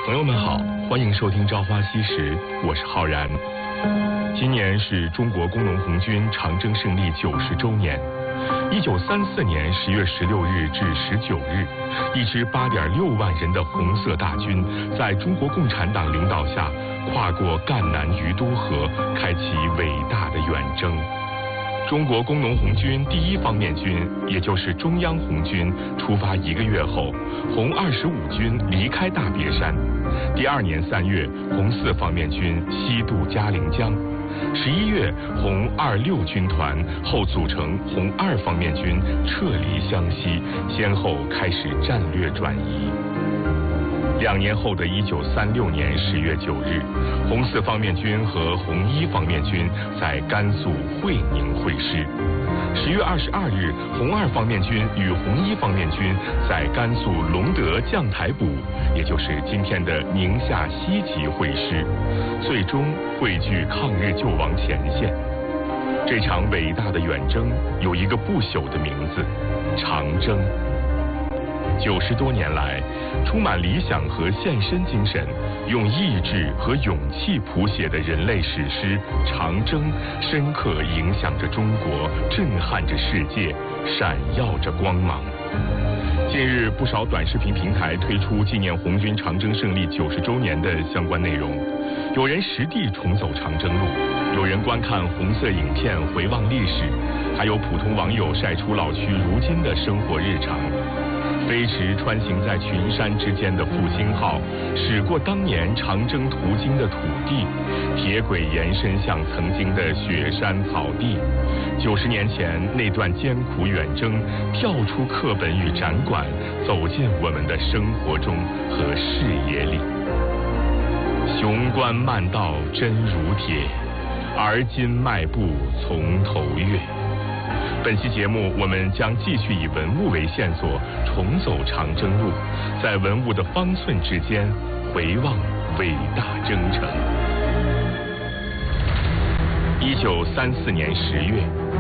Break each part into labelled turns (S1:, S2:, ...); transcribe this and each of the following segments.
S1: 朋友们好，欢迎收听《朝花夕拾》，我是浩然。今年是中国工农红军长征胜利90周年。1934年10月16日至19日，一支8.6万人的红色大军，在中国共产党领导下，跨过赣南于都河，开启伟大的远征。中国工农红军第一方面军，也就是中央红军，出发1个月后，红25军离开大别山。第2年3月，红4方面军西渡嘉陵江。11月，红26军团后组成红2方面军撤离湘西，先后开始战略转移。2年后的1936年10月9日，红4方面军和红1方面军在甘肃会宁会师。10月22日，红2方面军与红1方面军在甘肃隆德将台堡，也就是今天的宁夏西集会师，最终汇聚抗日救亡前线。这场伟大的远征有一个不朽的名字——长征。90多年来，充满理想和献身精神，用意志和勇气谱写的人类史诗《长征》，深刻影响着中国，震撼着世界，闪耀着光芒。近日，不少短视频平台推出纪念红军长征胜利90周年的相关内容，有人实地重走长征路，有人观看红色影片回望历史，还有普通网友晒出老区如今的生活日常。飞驰穿行在群山之间的复兴号，驶过当年长征途经的土地，铁轨延伸向曾经的雪山草地。90年前那段艰苦远征，跳出课本与展馆，走进我们的生活中和视野里。雄关漫道真如铁，而今迈步从头越。本期节目，我们将继续以文物为线索，重走长征路，在文物的方寸之间回望伟大征程。1934年10月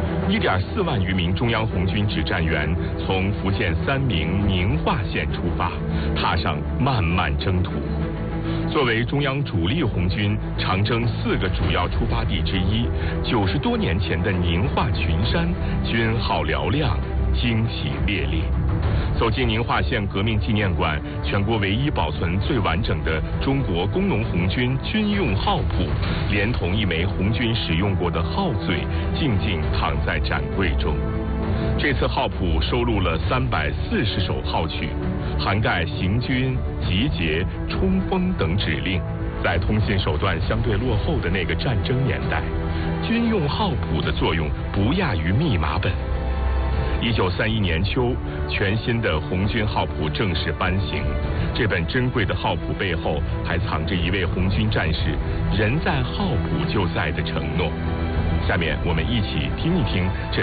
S1: ，1.4万余名中央红军指战员从福建三明宁化县出发，踏上漫漫征途。作为中央主力红军长征4个主要出发地之一，90多年前的宁化群山，军号嘹亮，旌旗猎猎。走进宁化县革命纪念馆，全国唯一保存最完整的中国工农红军军用号谱，连同一枚红军使用过的号嘴，静静躺在展柜中。这次号谱收录了340首号曲，涵盖行军、集结、冲锋等指令。在通信手段相对落后的那个战争年代，军用号谱的作用不亚于密码本。1931年秋，全新的红军号谱正式颁行。这本珍贵的号谱背后，还藏着一位红军战士“人在号谱就在”的承诺。下面我们一起听一听这